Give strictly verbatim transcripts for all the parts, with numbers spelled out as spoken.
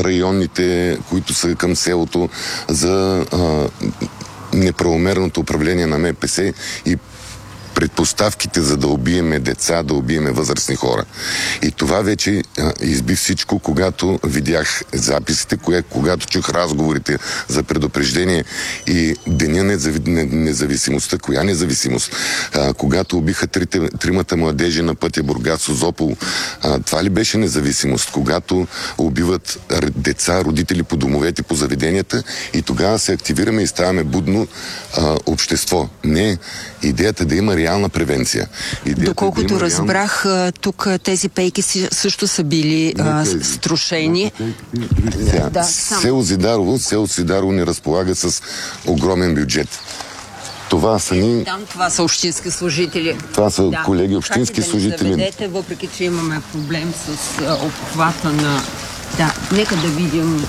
районните, които са към селото, за а, неправомерното управление на М П С и предпоставките за да убиеме деца, да убиеме възрастни хора. И това вече а, изби всичко, когато видях записите, кое, когато чух разговорите за предупреждение и деня незави, не, независимостта. Коя независимост? А, когато убиха трите, тримата младежи на пътя Бургас-Созопол, а, това ли беше независимост? Когато убиват деца, родители по домовете, по заведенията и тогава се активираме и ставаме будно а, общество. Не, идеята да има реална превенция. Идеята Доколкото да разбрах, реална... тук тези пейки също са били а, струшени. Да, да, село Зидарово, село Зидарово ни разполага с огромен бюджет. Това са ни... Там това са общински служители. Това са да. колеги общински да служители. Заведете, въпреки че имаме проблем с а, обхвата на... Да, нека да видим...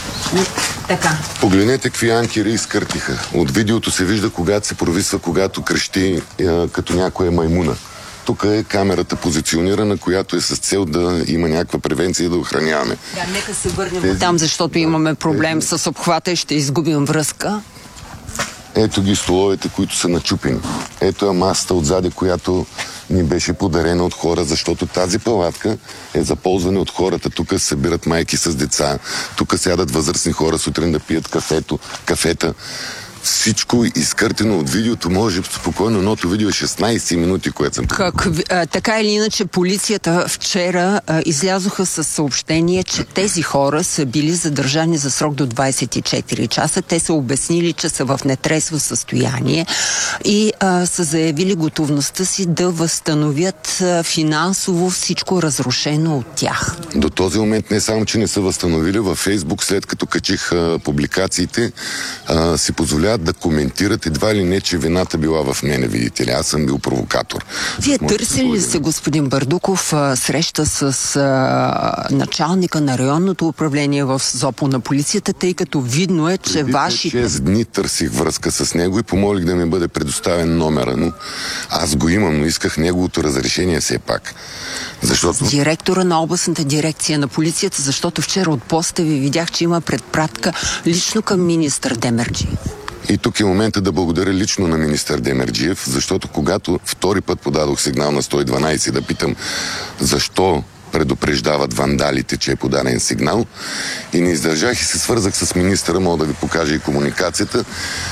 Така. Погледнете какви анкери изкъртиха. От видеото се вижда, когато се провисва, когато крещи е, като някоя маймуна. Тук е камерата позиционирана, която е с цел да има някаква превенция и да охраняваме. Да, нека се върнем тези... там, защото имаме проблем тези... с обхвата и ще изгубим връзка. Ето ги столовете, които са начупени. Ето е масата отзади, която ни беше подарена от хора, защото тази палатка е за ползване от хората. Тук се събират майки с деца, тук сядат възрастни хора сутрин да пият кафето, кафета. Всичко изкъртено от видеото, може спокойно, едното видео е шестнайсет минути, което съм... Как, а, така или иначе, полицията вчера а, излязоха с съобщение, че тези хора са били задържани за срок до двайсет и четири часа. Те са обяснили, че са в нетрезво състояние и а, са заявили готовността си да възстановят а, финансово всичко разрушено от тях. До този момент не само, че не са възстановили, във Фейсбук, след като качих а, публикациите, а, си позволя да коментират едва ли не, че вината била в мене, видите ли. Аз съм бил провокатор. Вие търсили ли се, господин Бардуков, среща с а, началника на районното управление в Созопол на полицията, тъй като видно е, че Преди вашите... шест дни търсих връзка с него и помолих да ми бъде предоставен номера, но аз го имам, но исках неговото разрешение все пак. Защото... Директора на областната дирекция на полицията, защото вчера от поста ви видях, че има предпратка лично към министър Демерджиев. И тук е момента да благодаря лично на министър Демерджиев, защото когато втори път подадох сигнал на сто и дванайсет да питам защо предупреждават вандалите, че е подаден сигнал, и не издържах и се свързах с министъра, мога да ви покажа и комуникацията.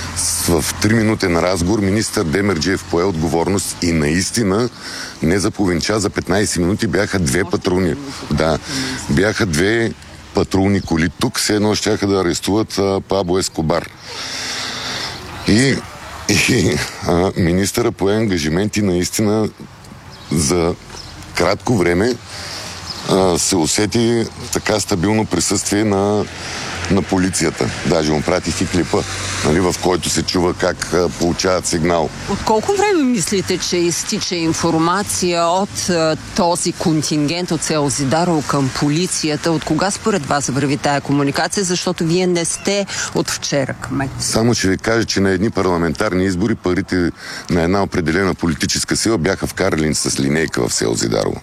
В три-минутен разговор министър Демерджиев пое отговорност и наистина не за половин час, за петнайсет минути бяха две патруни. Да, бяха две патрулни коли тук, все едно щяха да арестуват а, Пабло Ескобар. И, и а, министъра пое ангажименти наистина за кратко време а, се усети така стабилно присъствие на, на полицията. Даже му пратих и клипа, нали, в който се чува как а, получават сигнал. От колко време мислите, че изтича информация от а, този контингент от село Зидарово към полицията? От кога според вас върви тая комуникация? Защото вие не сте от вчера кмет. Само ще ви кажа, че на едни парламентарни избори парите на една определена политическа сила бяха вкарали с линейка в село Зидарово.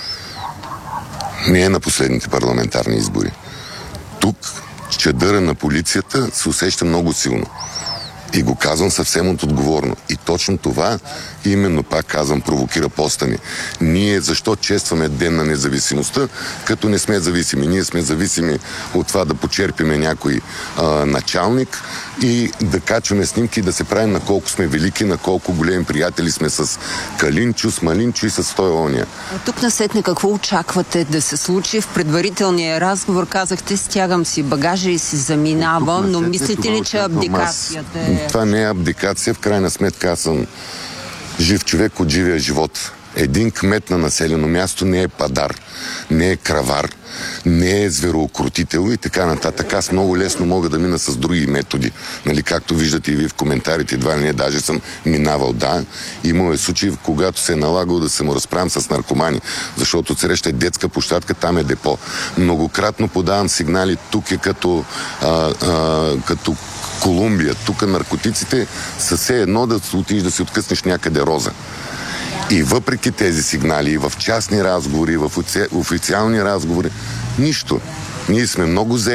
Не е на последните парламентарни избори. Тук чадъра на полицията се усеща много силно. И го казвам съвсем отговорно. И точно това, именно пак казвам, провокира поста ми. Ние защо честваме Ден на независимостта, като не сме зависими? Ние сме зависими от това да почерпиме някой а, началник и да качваме снимки и да се правим на колко сме велики, на колко големи приятели сме с Калинчо, с Малинчо и с Стойлония. А тук насетне какво очаквате да се случи? В предварителния разговор казахте, стягам си багажа и си заминавам, но мислите ли, че абдикацията е... Това не е абдикация, в крайна сметка аз съм жив човек от живия живот. Един кмет на населено място не е падар, не е кравар, не е звероокрутител и така нататък. Аз много лесно мога да мина с други методи. Нали, както виждате и вие в коментарите, едва ли не, даже съм минавал, да. Имало е случаи, когато се е налагало да се му разправям с наркомани, защото среща е детска площадка, там е депо. Многократно подавам сигнали, тук е като, а, а, като Колумбия. Тук наркотиците са все едно да отидеш да си откъснеш някъде роза. И въпреки тези сигнали, в частни разговори, в официални разговори, нищо. Ние сме много зелени.